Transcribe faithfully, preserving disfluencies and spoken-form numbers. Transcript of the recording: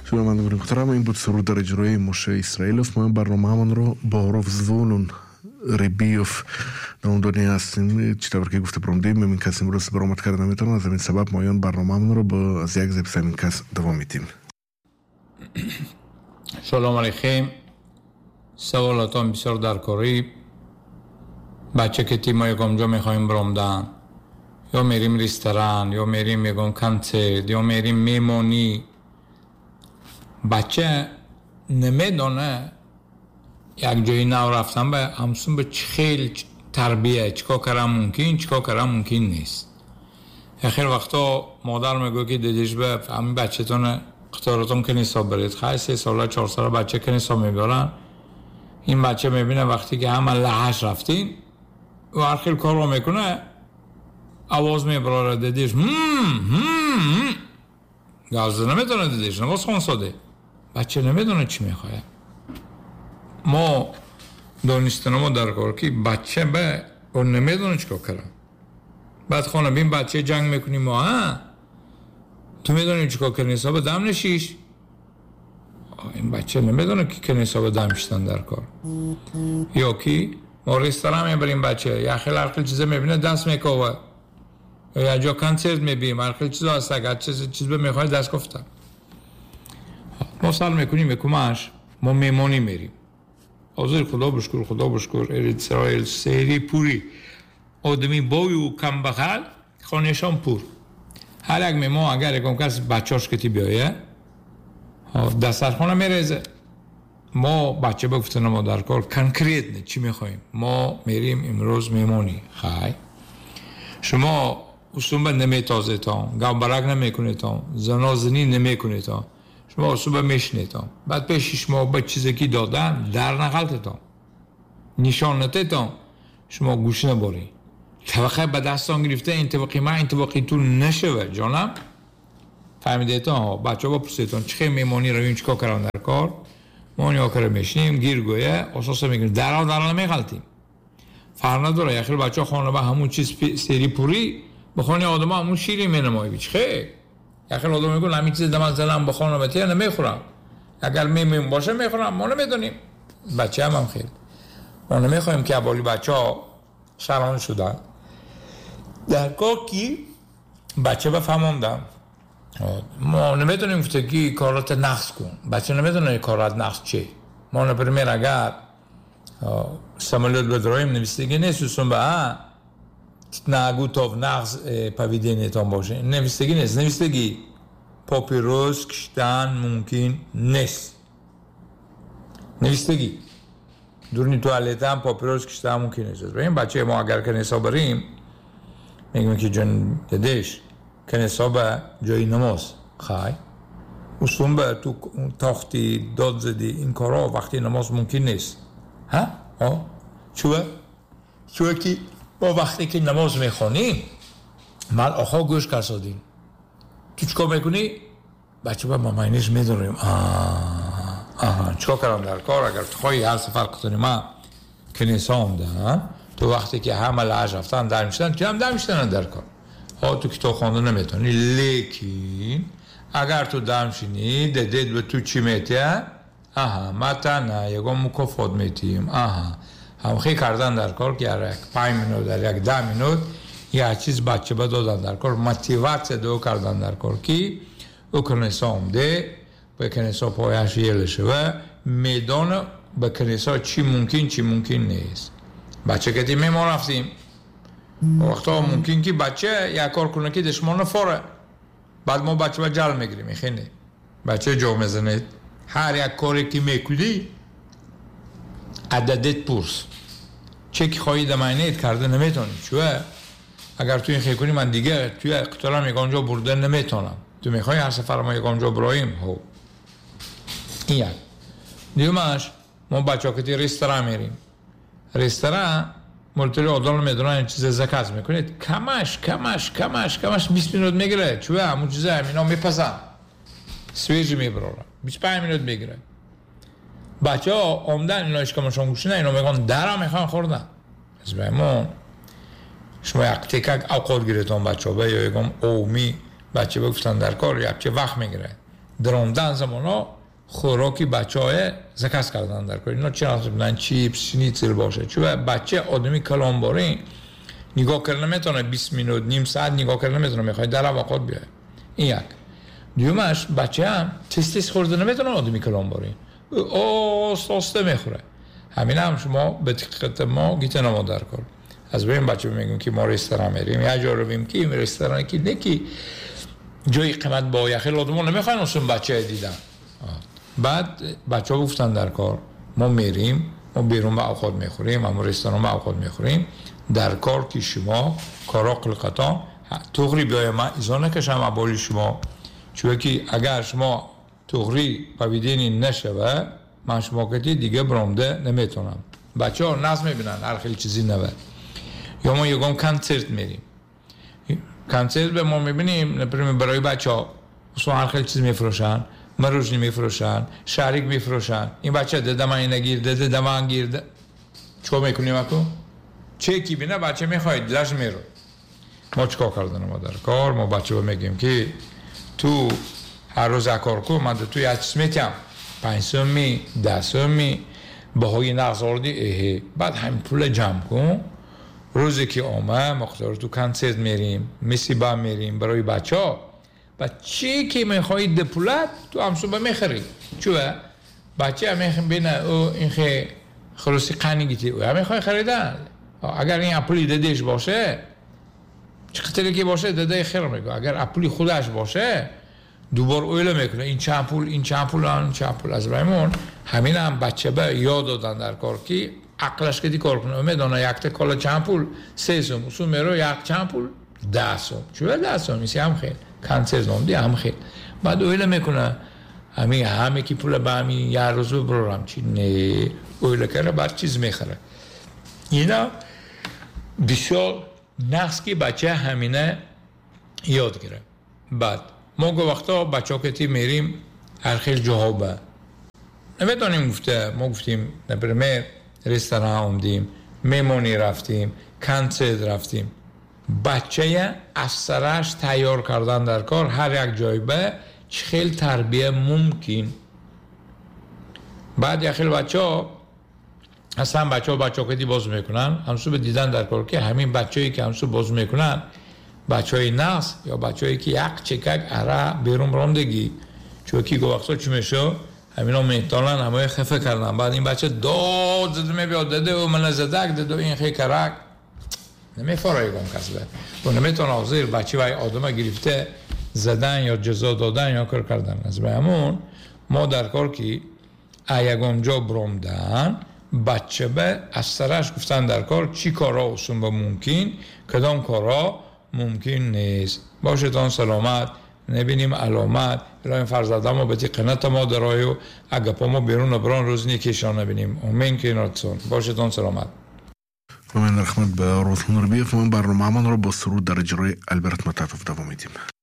شنوندگان محترم، این بود سرود در اجرای موشه اسرائیلوف. ما برنامه‌مان رو با حروف زوونون ریبیوف در اون دنیا هستیم. چطور که گفته برامدیم من کسی امروز برآمد کردن نمیتونم، از این سبب مایان برنامه‌مون رو با از یک زب سمین کس دوام میدیم. سلام علیکم. سوالاتون بسیار درکاری. بچه که تیما یکم جا میخوایم برامدن، یا میریم رستوران، یا میریم یکم کنسرت، یا میریم میمونی. بچه نمیدونه یک جایی نو رفتن به همسون به خیلی تربیه چیکار کردن ممکن، چیکار کردن ممکن نیست. خیلی وقتا مادر میگه که دیدیش به همین بچه تونه قطارتون که نیسا برید، خیلی سه ساله چهار ساله بچه که نیسا میبرن. این بچه میبینه وقتی که همه لحش رفتین و هر خیلی کار رو میکنه آواز میبراره دیدیش هم هم گازه نمیدونه دیدیش نواز خون ساده. بچه نمیدونه چی میخواه. ما دانستن ما در کار که بچه به اون نمیدونه چی کار. بعد خانم بین بچه جنگ میکنیم ما ها تو میدونی چی کار کنی حساب دم نشیش. این بچه نمیدونه که کنی حساب دم شدن در کار. یا که ما رستوران میبریم بچه یا خیلی هر خیلی چیزه میبینه دست میکوه، یا جا کنسرت میبینیم هر خیلی چیزه هست اگر چیز چیز به میخواه دست گفتن. ما سال میکنیم میکمش ما میمونی میریم. حاضر خدا بشکر خدا بشکر ارید سرای سری پوری آدمی بای و کم بخل خانهشان پور. هر یک میمون اگر یکم کس بچهاش کتی بیایه دسترخانه میریزه. ما بچه بگفتن ما در کار کنکریت نه چی میخواییم. ما میریم امروز میمونی خواهی شما اصوبه نمیتازه تا گوبرک نمیکنه تا زنازنی نمیکنه تا شما اصوبه میشنه تا بعد پیشش ما با چیزی که دادن در نقلت تا نشانته تا شما گوش نباری طبقه به دستان گرفته این طبقی ما این طبقی تو نشوه جانم فهمیده تا بچه با پرسیتون چه میمونی روی چیکار کردن در کار ما نیا کار میشنیم گیرگویه اساس میگیم درا درا نمیغلطیم فرق نداره. یا خیلی بچه خانه با همون چیز سری پوری بخونه آدم همون شیری مینمایی بیچ خیلی یا خیلی آدم میگن همین چیز دم زلم بخونه بتیه نمیخورم اگر میمیم باشه میخورم ما نمیدونیم. بچه هم هم خیلی ما نمیخوایم که ابالی بچه ها شران شدن در کار کی بچه بفهموندم ما نمیدونیم که کارات نقص کن. بچه نمیدونه کارات نقص چه. ما نپرمیر اگر سمالات بدرایم نویستگی نیستون به ها نگو تا نقص پویده نیتان باشه. نویستگی نیست. نویستگی پاپیروس کشتن ممکن نیست. نویستگی دورنی توالت هم پاپیروس کشتن ممکن نیست. این بچه ما اگر کنیسا بریم میگم که جن ددش کنیسا به جای نماز خواهی اصلا به تو تاختی داد زدی این کارا وقتی نماز ممکن نیست. ها؟ ها؟ چوه؟ چوه که با وقتی که نماز میخونیم مال آخا گوش کرسادیم تو چکا میکنی؟ بچه با مامینیش میدونیم آه آه چکا کردم در کار اگر تو خواهی هر سفر کتونی ما کنیسا آمده تو وقتی که همه لعج رفتن در میشتن که هم در میشتن در کار ها تو کتاب خونده نمیتونی. لیکن اگر تو در میشینی دید به تو چی میتیه آها متا نه یکم مکافات میتیم آها هم خیلی کردن در کار که یک پنج منوت در یک ده منوت یه چیز بچه با دادن در کار موتیوات دو کردن در کار کی او کنیسا آمده به کنیسا پایش یله شوه میدان به کنیسا چی ممکن چی ممکن نیست. بچه که دیمه ما رفتیم وقتا ممکن که بچه یک کار کنه که دشمانه فاره بعد ما بچه با جل میگیریم خیلی بچه جو میزنید هر یک کاری که میکنی عددت پرس چه که خواهی دمینیت کرده نمیتونی چوه اگر تو این خیلی کنی من دیگه توی اقترام یک آنجا برده نمیتونم تو میخوایی هر سفر ما یک آنجا برایم هو این یک دیومش ما بچه ها که تی رستوران میریم رستوران مولتوری آدال میدونن این چیز زکاز میکنید کمش کمش کمش کمش بیست منوت میگیره چوه همون چیزه همینا میپسن سویج میبرارن بیست و پنج منوت میگیره. بچه ها آمدن اینا اشکامشان گوشنه اینا میگن درم میخوان خوردن از بایمون شما یک تکک اوقات گیرتون بچه ها یا یکم اومی بچه بگفتن در کار یک چه وقت میگیره دراندن زمانا خوراکی بچه های زکست کردن در کار. اینا چی ناصر بودن؟ چیپس، شنیتزل باشه. چون بچه آدمی کلانباری نگاه کردن نمیتونه بیست مینوت نیم ساعت نگاه کردن نمیتونه، میخواد در اوقات بیاد. این یک. دیومش بچه هم تستیس خورده نمیتونه آدمی کلانباری آست آسته میخوره. همین هم شما به دقت ما گیت نما در کار. از بریم بچه میگیم که ما رستوران میریم یا جا رو بیم که این رستوران که نکی جای قیمت با یخی لادمون نمیخواین اصلا بچه دیدن. بعد بچه ها گفتن در کار ما میریم، ما بیرون به اوقات میخوریم، ما رستوران به اوقات میخوریم. در کار که شما کارا قلقتان تغری بیای ما ایزا نکشم عبالی شما، چون که اگر شما تغری پویدینی نشوه من شما کتی دیگه برامده نمیتونم. بچه ها نظم میبینن هر خیلی چیزی نوه. یا ما یکم کنسرت میریم، کنسرت به ما میبینیم نپریم برای بچه ها اصلا هر خیلی چیز میفروشن، مروجنی میفروشن، شریک میفروشن. این بچه دده من اینه گیرده، دده من گیرده. چکا میکنیم اکو؟ چه کی بینه بچه میخواید دلش میرو. ما چکا کردن ما در کار؟ ما بچه با میگیم که تو هر روز کار کن، من توی یه چیز میتیم پنج سومی، ده سومی بهای نقص آردی ایه. بعد همین پول جمع کن، روزی که آمه مختار تو کنسرت میریم، میسیبا میریم برای بچه ها. و چی که میخواهید ده پولت تو همسوبه میخری. چوه؟ بچه هم میخواه بینه او این خیلی خلوصی قنی گیتی او هم میخواه خریدن. اگر این اپولی ددیش باشه چه خطری که باشه دده خیر میگه. اگر اپولی خودش باشه دوبار اویله میکنه این چند پول این چند پول این چند پول. از برایمون همین هم بچه به یاد دادن در کار که عقلش که دی کار کنه میدونه یک تا کالا چند پول سه سوم اصول میرو یک چند پول ده سوم. چوه ده سوم میسی هم خیلی کنسرت نام دی هم خیلی. بعد اویله میکنه همین همه کی پول به همین یه روز برورم چی نه اویله کنه بعد چیز میخره. اینا بسیار نقص که بچه همینه یاد گیره. بعد ما گو وقتا بچه ها کتی میریم هر خیلی جاها به نمیتونیم گفته ما گفتیم نبرمه رستوران آمدیم، میمونی رفتیم، کنسرت رفتیم. بچه از سرش تیار کردن در کار هر یک جای به چه خیلی تربیه ممکن. بعد یک خیلی بچه ها اصلا بچه ها بچه ها کتی باز میکنن همسو به دیدن در کار که همین بچه هایی که همسو باز میکنن بچه های نقص یا بچه هایی که یک چکک اره بیرون برامدگی چون که گو وقتا چی میشه همین ها میتالن همه خفه کردن. بعد این بچه داد زده میبیاد داده و من زدک داده و این خیلی کرک نمیفاره یکم کسبه و نمیتونه حاضر بچه وی آدم گرفته زدن یا جزا دادن یا کار کردن. از به همون ما در کار که ایگم جا برامدن بچه به از سرش گفتن در کار چی کارا اصلا با ممکن کدام کارا ممکن نیست. باشتان سلامت نبینیم علامت الان فرزاده ما به تی قنات ما درایو اگه پا ما بیرون و بران روز نیکیشان نبینیم امین که ایناتون باشتان سلامت. و من رحمت به روزمون ربیف و من برنامه من رو با سرود در اجرای البرت متعطف دوام میدیم.